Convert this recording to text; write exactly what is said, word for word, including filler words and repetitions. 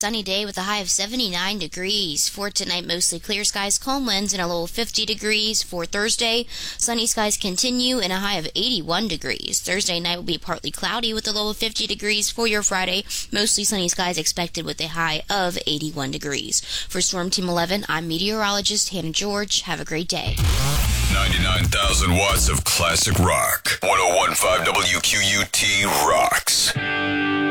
Sunny day with a high of seventy-nine degrees. For tonight, mostly clear skies, calm winds, and a low of fifty degrees. For Thursday, sunny skies continue and a high of eighty-one degrees. Thursday night will be partly cloudy with a low of fifty degrees. For your Friday, mostly sunny skies expected with a high of eighty-one degrees. For Storm Team eleven, I'm meteorologist Hannah George. Have a great day. ninety-nine thousand watts of classic rock. one oh one point five W Q U T rocks.